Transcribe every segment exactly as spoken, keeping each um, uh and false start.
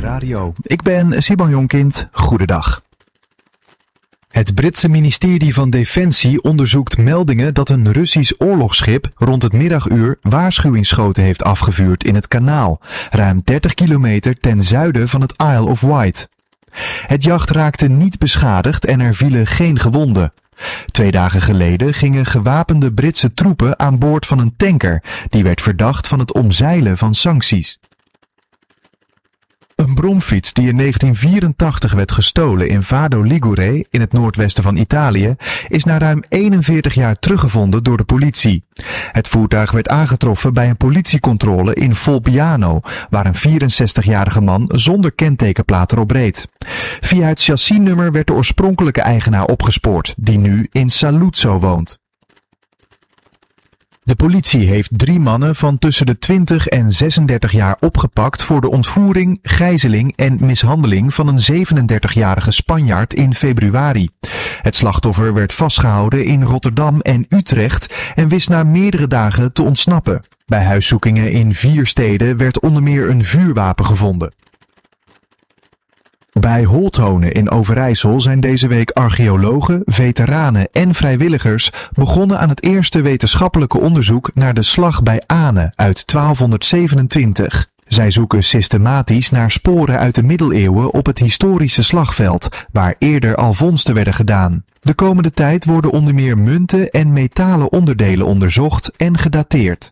Radio. Ik ben Siban Jonkind. Goedendag. Het Britse ministerie van Defensie onderzoekt meldingen dat een Russisch oorlogsschip rond het middaguur waarschuwingsschoten heeft afgevuurd in het kanaal, ruim dertig kilometer ten zuiden van het Isle of Wight. Het jacht raakte niet beschadigd en er vielen geen gewonden. Twee dagen geleden gingen gewapende Britse troepen aan boord van een tanker die werd verdacht van het omzeilen van sancties. Een bromfiets die in negentien vierentachtig werd gestolen in Vado Ligure in het noordwesten van Italië is na ruim eenenveertig jaar teruggevonden door de politie. Het voertuig werd aangetroffen bij een politiecontrole in Volpiano, waar een vierenzestigjarige man zonder kentekenplaat erop reed. Via het chassisnummer werd de oorspronkelijke eigenaar opgespoord, die nu in Saluzzo woont. De politie heeft drie mannen van tussen de twintig en zesendertig jaar opgepakt voor de ontvoering, gijzeling en mishandeling van een zevenendertigjarige Spanjaard in februari. Het slachtoffer werd vastgehouden in Rotterdam en Utrecht en wist na meerdere dagen te ontsnappen. Bij huiszoekingen in vier steden werd onder meer een vuurwapen gevonden. Bij Holthonen in Overijssel zijn deze week archeologen, veteranen en vrijwilligers begonnen aan het eerste wetenschappelijke onderzoek naar de slag bij Ane uit twaalfhonderdzevenentwintig. Zij zoeken systematisch naar sporen uit de middeleeuwen op het historische slagveld, waar eerder al vondsten werden gedaan. De komende tijd worden onder meer munten en metalen onderdelen onderzocht en gedateerd.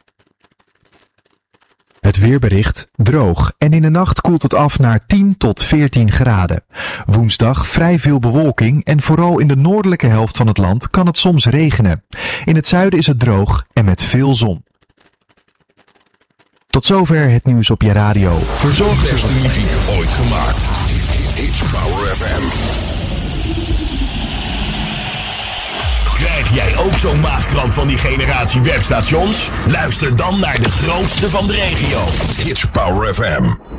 Het weerbericht droog en in de nacht koelt het af naar tien tot veertien graden. Woensdag vrij veel bewolking en vooral in de noordelijke helft van het land kan het soms regenen. In het zuiden is het droog en met veel zon. Tot zover het nieuws op je radio. Verzorgd de beste muziek ooit gemaakt. It's Power F M. Krijg jij ook zo'n maagkramp van die generatie webstations? Luister dan naar de grootste van de regio. It's Power F M.